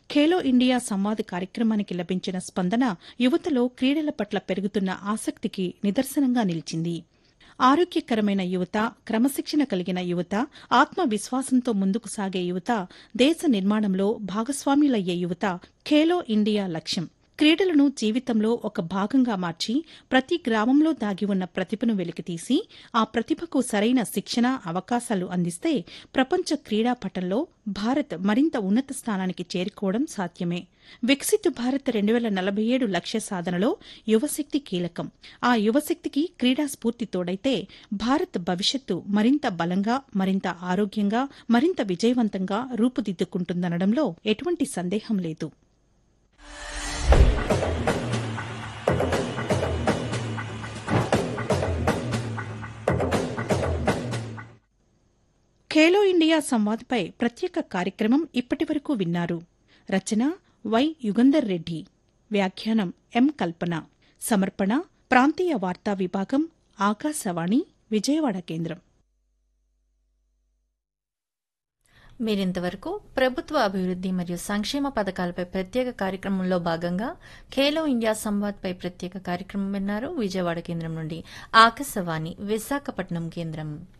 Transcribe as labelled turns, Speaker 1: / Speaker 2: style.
Speaker 1: Khelo India Samvad కార్యక్రమానికి లభించిన స్పందన యువతలో క్రీడల పట్ల పెరుగుతున్న ఆసక్తికి నిదర్శనంగా నిలిచింది. ఆరోగ్యకరమైన యువత, క్రమశిక్షణ కలిగిన యువత, ఆత్మవిశ్వాసంతో ముందుకు సాగే యువత, దేశ నిర్మాణంలో భాగస్వాములయ్యే యువత ఖేలో ఇండియా లక్ష్యం. క్రీడలను జీవితంలో ఒక భాగంగా మార్చి ప్రతి గ్రామంలో దాగి ఉన్న ప్రతిభను వెలికితీసి ఆ ప్రతిభకు సరైన శిక్షణ, అవకాశాలు అందిస్తే ప్రపంచ క్రీడా పటంలో భారత్ మరింత ఉన్నత స్థానానికి చేరుకోవడం సాధ్యమే. వికసిత్ భారత్ 2047 లక్ష్య సాధనలో యువశక్తి కీలకం. ఆ యువశక్తికి క్రీడా స్ఫూర్తి తోడైతే భారత్ భవిష్యత్తు మరింత బలంగా, మరింత ఆరోగ్యంగా, మరింత విజయవంతంగా రూపుదిద్దుకుంటుందనడంలో ఎటువంటి సందేహం లేదు. ఖేలో ఇండియా సంవాద్పై ప్రత్యేక కార్యక్రమం ఇప్పటివరకు విన్నారు. రచన వై యుగంధర్ రెడ్డి, వ్యాఖ్యానం ఎం కల్పన, సమర్పణ ప్రాంతీయ వార్తా విభాగం, ఆకాశవాణి విజయవాడ కేంద్రం.
Speaker 2: మీరింతవరకు ప్రభుత్వ అభివృద్ది మరియు సంక్షేమ పథకాలపై ప్రత్యేక కార్యక్రమంలో భాగంగా ఖేలో ఇండియా సంవాద్పై ప్రత్యేక కార్యక్రమం విన్నారు. విజయవాడ కేంద్రం నుండి ఆకాశవాణి విశాఖపట్నం కేంద్రం.